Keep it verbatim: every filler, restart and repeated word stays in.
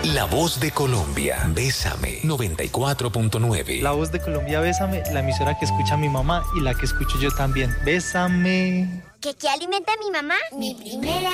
La Voz de Colombia, Bésame, noventa y cuatro punto nueve. La Voz de Colombia, Bésame, la emisora que escucha mi mamá y la que escucho yo también. Bésame. ¿Qué, qué alimenta a mi mamá? Mi primera